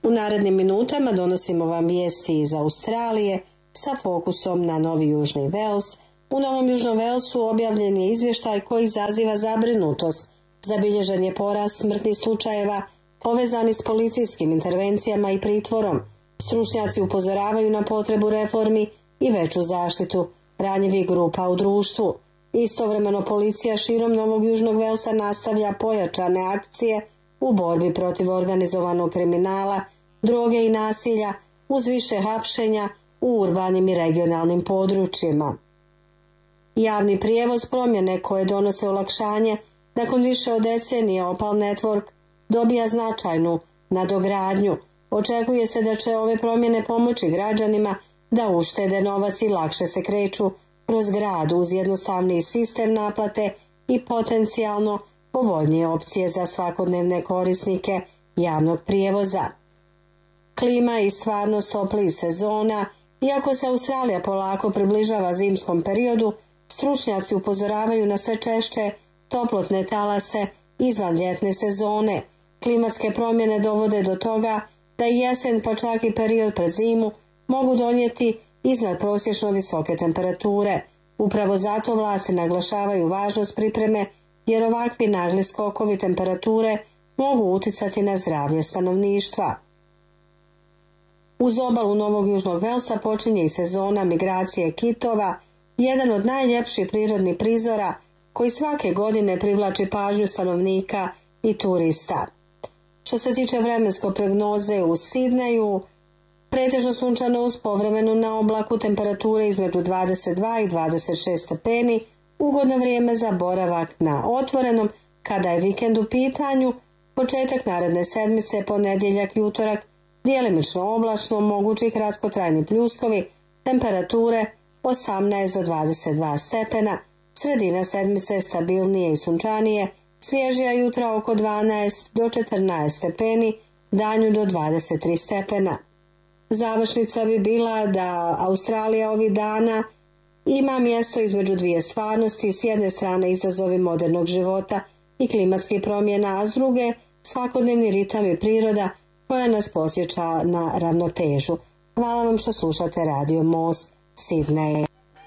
U narednim minutama donosimo vam vijesti iz Australije sa fokusom na Novi Južni Vels. U Novom Južnom Velsu objavljen je izvještaj koji izaziva zabrinutost. Zabilježen je porast smrtnih slučajeva povezani s policijskim intervencijama i pritvorom. Stručnjaci upozoravaju na potrebu reformi i veću zaštitu ranjivih grupa u društvu. Istovremeno policija širom Novog Južnog Velsa nastavlja pojačane akcije u borbi protiv organizovanog kriminala, droge i nasilja uz više hapšenja u urbanim i regionalnim područjima. Javni prijevoz, promjene koje donose olakšanje nakon više od decenije Opal Network dobija značajnu nadogradnju. Očekuje se da će ove promjene pomoći građanima da uštede novac i lakše se kreću kroz grad uz jednostavniji sistem naplate i potencijalno povoljnije opcije za svakodnevne korisnike javnog prijevoza. Klima i stvarnost toplih sezona. Iako se Australija polako približava zimskom periodu, stručnjaci upozoravaju na sve češće toplotne talase izvan ljetne sezone. Klimatske promjene dovode do toga da i jesen, pa čak i period pred zimu, mogu donijeti iznad prosječno visoke temperature. Upravo zato vlasti naglašavaju važnost pripreme, jer ovakvi nagli skokovi temperature mogu uticati na zdravlje stanovništva. Uz obalu Novog Južnog Velsa počinje i sezona migracije kitova, jedan od najljepših prirodnih prizora koji svake godine privlači pažnju stanovnika i turista. Što se tiče vremenske prognoze u Sidneju, pretežno sunčano uz povremenu na oblaku, temperature između 22 i 26 stepeni, ugodno vrijeme za boravak na otvorenom kada je vikend u pitanju, početak naredne sedmice, ponedjeljak i utorak, djelimično oblačno, mogući kratkotrajni pljuskovi, temperature 18 do 22 stepena, sredina sedmice stabilnije i sunčanije, svježija jutra oko 12 do 14 stepeni, danju do 23 stepena. Završnica bi bila da Australija ovih dana ima mjesto između dvije stvarnosti, s jedne strane izazovi modernog života i klimatskih promjena, a s druge svakodnevni ritam i priroda koja nas podsjeća na ravnotežu. Hvala vam što slušate Radio Most, Sidney.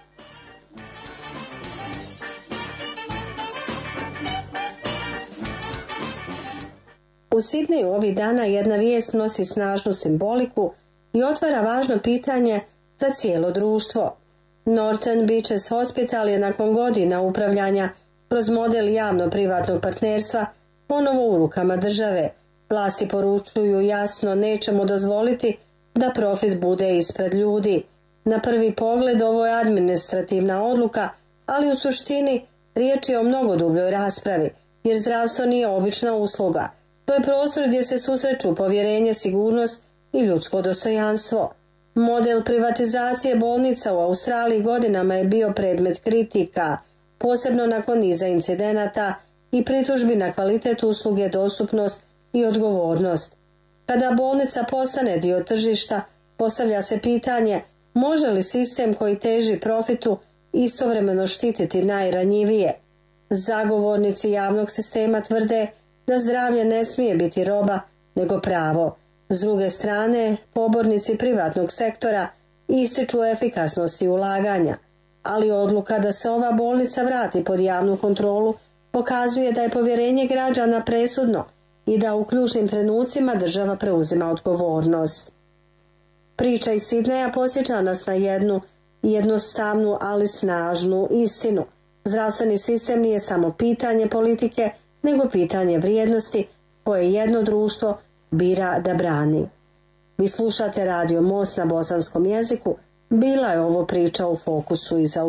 U Sidneju ovih dana jedna vijest nosi snažnu simboliku i otvara važno pitanje za cijelo društvo. Northern Beaches Hospital je nakon godina upravljanja kroz model javno-privatnog partnerstva ponovo u rukama države. Vlasti poručuju jasno: nećemo dozvoliti da profit bude ispred ljudi. Na prvi pogled ovo je administrativna odluka, ali u suštini riječ je o mnogo dubljoj raspravi, jer zdravstvo nije obična usluga. To je prostor gdje se susreću povjerenje, sigurnost i ljudsko dostojanstvo. Model privatizacije bolnica u Australiji godinama je bio predmet kritika, posebno nakon niza incidenata i pritužbi na kvalitet usluge, dostupnost i odgovornost. Kada bolnica postane dio tržišta, postavlja se pitanje: može li sistem koji teži profitu istovremeno štititi najranjivije? Zagovornici javnog sistema tvrde da zdravlje ne smije biti roba, nego pravo. S druge strane, pobornici privatnog sektora ističu efikasnosti ulaganja, ali odluka da se ova bolnica vrati pod javnu kontrolu pokazuje da je povjerenje građana presudno i da u ključnim trenucima država preuzima odgovornost. Priča iz Sidneja podsjeća nas na jednu jednostavnu, ali snažnu istinu. Zdravstveni sistem nije samo pitanje politike, nego pitanje vrijednosti koje jedno društvo bira da brani. Vi slušate Radio Most na bosanskom jeziku. Bila je ovo priča u fokusu iz